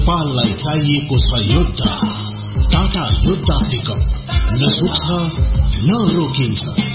नेपाललाई चाहिएको छ योद्धा। टाटा योद्धा पिकअप, न सुक्छ न रोकिन्छ।